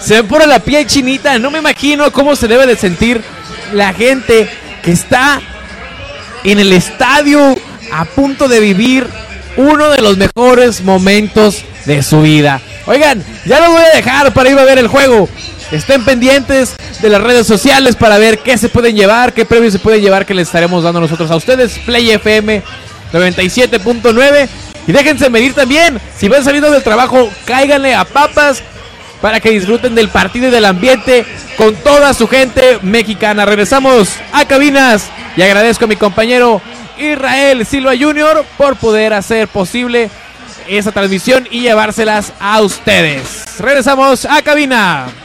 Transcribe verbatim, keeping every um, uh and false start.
Se me pone la piel chinita. No me imagino cómo se debe de sentir la gente que está en el estadio a punto de vivir uno de los mejores momentos de su vida. Oigan, ya los voy a dejar para ir a ver el juego. Estén pendientes de las redes sociales para ver qué se pueden llevar, qué premios se pueden llevar, que les estaremos dando nosotros a ustedes. Play F M noventa y siete punto nueve. Y déjense medir también. Si van saliendo del trabajo, cáiganle a papas para que disfruten del partido y del ambiente con toda su gente mexicana. Regresamos a cabinas y agradezco a mi compañero Israel Silva junior por poder hacer posible esa transmisión y llevárselas a ustedes. Regresamos a cabina.